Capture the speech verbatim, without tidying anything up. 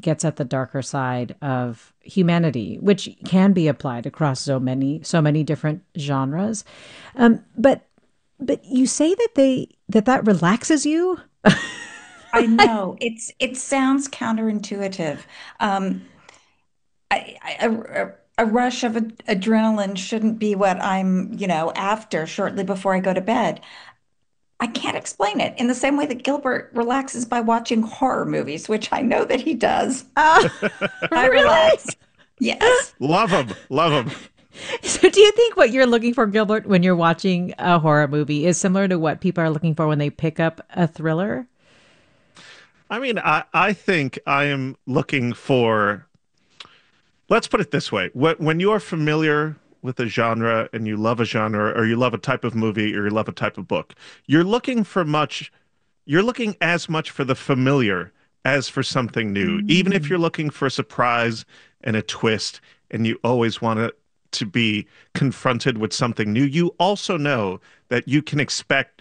gets at the darker side of humanity, which can be applied across so many so many different genres. Um, but but you say that they that that relaxes you. I know it's it sounds counterintuitive. Um, I, I, a, a rush of ad adrenaline shouldn't be what I'm, you know, after shortly before I go to bed. I can't explain it in the same way that Gilbert relaxes by watching horror movies, which I know that he does. Oh, I really? relax. Yes. Love them. Love them. So, do you think what you're looking for, Gilbert, when you're watching a horror movie is similar to what people are looking for when they pick up a thriller? I mean, I, I think I am looking for, let's put it this way. When, when you're familiar with a genre and you love a genre or you love a type of movie or you love a type of book, you're looking for much, you're looking as much for the familiar as for something new. Even if Mm. you're looking for a surprise and a twist and you always want to to be confronted with something new, you also know that you can expect